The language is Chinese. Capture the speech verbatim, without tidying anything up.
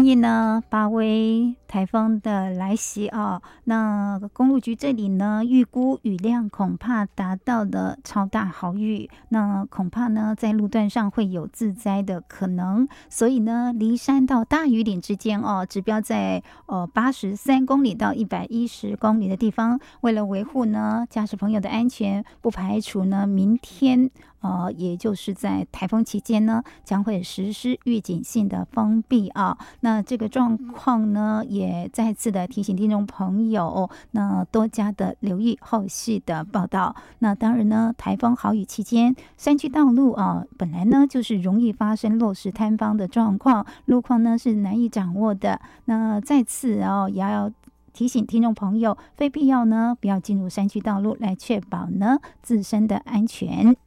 应呢八威台风的来袭啊，那公路局这里呢预估雨量恐怕达到了超大豪雨，那恐怕呢在路段上会有自灾的可能，所以呢梨山到大屿岭之间哦，指标在呃八十三公里到一百一十公里的地方，为了维护呢驾驶朋友的安全，不排除呢明天呃也就是在台风期间呢将会实施预警性的封闭啊。那这个状况呢也再次的提醒听众朋友，那多加的留意后续的报道。那当然呢，台风豪雨期间，山区道路啊，本来呢就是容易发生落石坍方的状况，路况呢是难以掌握的。那再次哦，也要提醒听众朋友，非必要呢不要进入山区道路，来确保呢自身的安全。